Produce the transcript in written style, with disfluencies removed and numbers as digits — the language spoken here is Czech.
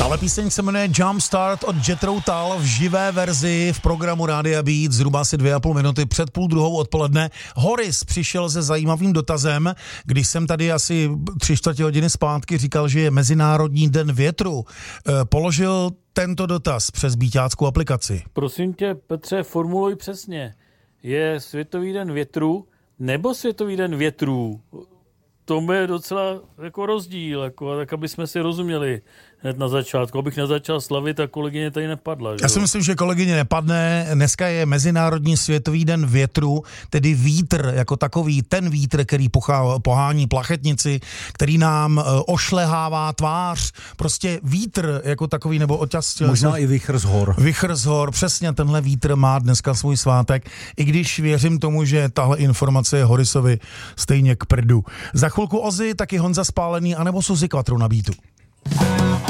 Tahle píseň se jmenuje Jumpstart od Jethro Tull v živé verzi v programu Rádia Beat zhruba asi 2,5 minuty před 12:30 odpoledne. Horis přišel se zajímavým dotazem, když jsem tady asi 3/4 hodiny zpátky říkal, že je Mezinárodní den větru. Položil tento dotaz přes beatáckou aplikaci. Prosím tě, Petře, formuluj přesně. Je Světový den větru nebo Světový den větrů? To je docela jako rozdíl, tak aby jsme si rozuměli hned na začátku. Abych nezačal slavit a kolegyně tady nepadla. Že? Já si myslím, že kolegyně nepadne. Dneska je Mezinárodní světový den větru, tedy vítr jako takový, ten vítr, který pohání plachetnici, který nám ošlehává tvář. Prostě vítr jako takový, nebo oťas... Možná i vichr z hor. Vichr z hor, přesně tenhle vítr má dneska svůj svátek, i když věřím tomu, že tahle informace je Horisovi stejně k prdu. Za chvilku Ozzy, taky Honza Spálený, anebo Suzy Quattro na beatu.